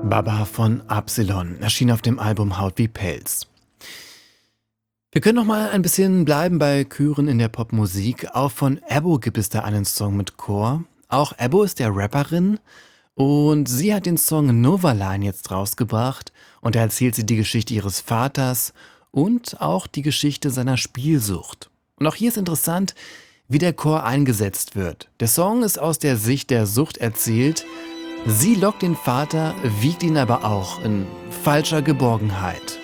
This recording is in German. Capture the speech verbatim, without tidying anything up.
Baba von Absilon erschien auf dem Album Haut wie Pelz. Wir können noch mal ein bisschen bleiben bei Chören in der Popmusik. Auch von Ebbo gibt es da einen Song mit Chor. Auch Ebbo ist der Rapperin und sie hat den Song Novaline jetzt rausgebracht und da erzählt sie die Geschichte ihres Vaters und auch die Geschichte seiner Spielsucht. Und auch hier ist interessant, wie der Chor eingesetzt wird. Der Song ist aus der Sicht der Sucht erzählt. Sie lockt den Vater, wiegt ihn aber auch in falscher Geborgenheit.